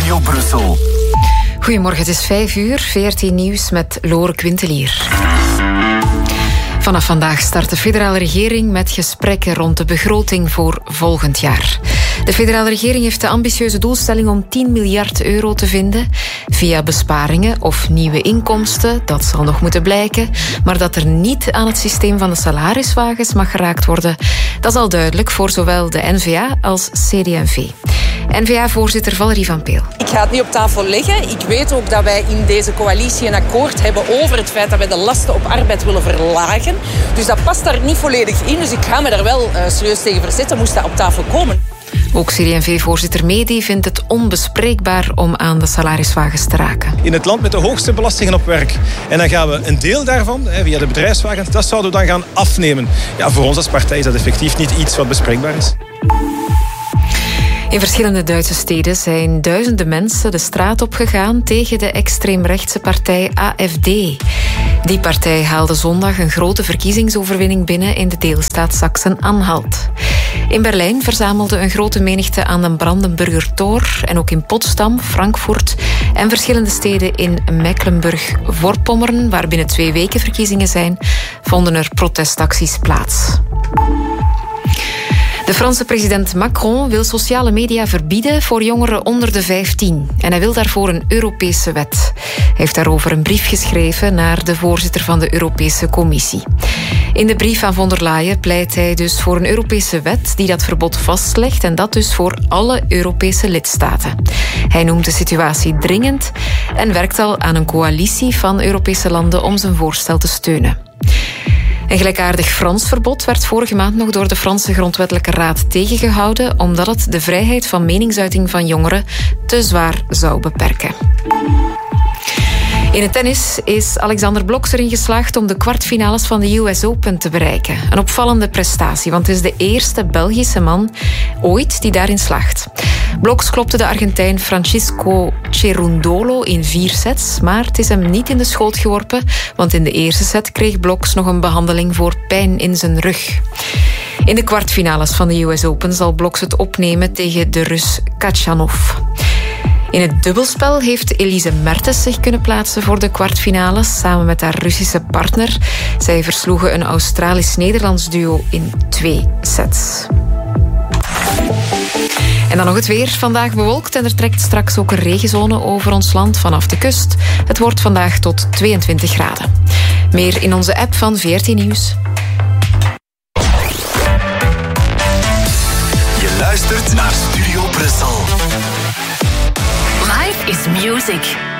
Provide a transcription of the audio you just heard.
Studio Brussel. Goedemorgen, het is 5:00, VRT Nieuws met Lore Quintelier. Vanaf vandaag start de federale regering met gesprekken rond de begroting voor volgend jaar. De federale regering heeft de ambitieuze doelstelling om 10 miljard euro te vinden via besparingen of nieuwe inkomsten. Dat zal nog moeten blijken. Maar dat er niet aan het systeem van de salariswagens mag geraakt worden, dat is al duidelijk voor zowel de N-VA als CD&V. N-VA-voorzitter Valerie Van Peel. Ik ga het niet op tafel leggen. Ik weet ook dat wij in deze coalitie een akkoord hebben over het feit dat wij de lasten op arbeid willen verlagen. Dus dat past daar niet volledig in. Dus ik ga me daar wel serieus tegen verzetten, moest dat op tafel komen. Ook CD&V-voorzitter Medi vindt het onbespreekbaar om aan de salariswagens te raken. In het land met de hoogste belastingen op werk. En dan gaan we een deel daarvan, via de bedrijfswagens, dat zouden we dan gaan afnemen. Ja, voor ons als partij is dat effectief niet iets wat bespreekbaar is. In verschillende Duitse steden zijn duizenden mensen de straat opgegaan tegen de extreemrechtse partij AfD. Die partij haalde zondag een grote verkiezingsoverwinning binnen in de deelstaat Sachsen-Anhalt. In Berlijn verzamelde een grote menigte aan de Brandenburger Tor en ook in Potsdam, Frankfurt en verschillende steden in Mecklenburg-Vorpommern, waar binnen 2 weken verkiezingen zijn, vonden er protestacties plaats. De Franse president Macron wil sociale media verbieden voor jongeren onder de 15. En hij wil daarvoor een Europese wet. Hij heeft daarover een brief geschreven naar de voorzitter van de Europese Commissie. In de brief aan von der Leyen pleit hij dus voor een Europese wet die dat verbod vastlegt en dat dus voor alle Europese lidstaten. Hij noemt de situatie dringend en werkt al aan een coalitie van Europese landen om zijn voorstel te steunen. Een gelijkaardig Frans verbod werd vorige maand nog door de Franse Grondwettelijke Raad tegengehouden, omdat het de vrijheid van meningsuiting van jongeren te zwaar zou beperken. In het tennis is Alexander Blokx erin geslaagd om de kwartfinales van de US Open te bereiken. Een opvallende prestatie, want het is de eerste Belgische man ooit die daarin slaagt. Blokx klopte de Argentijn Francisco Cerundolo in 4 sets, maar het is hem niet in de schoot geworpen, want in de eerste set kreeg Blokx nog een behandeling voor pijn in zijn rug. In de kwartfinales van de US Open zal Blokx het opnemen tegen de Rus Khachanov. In het dubbelspel heeft Elise Mertens zich kunnen plaatsen voor de kwartfinales samen met haar Russische partner. Zij versloegen een Australisch-Nederlands duo in 2 sets. En dan nog het weer. Vandaag bewolkt en er trekt straks ook een regenzone over ons land vanaf de kust. Het wordt vandaag tot 22 graden. Meer in onze app van VRT Nieuws. Je luistert naar Studio Brussel. Life is music.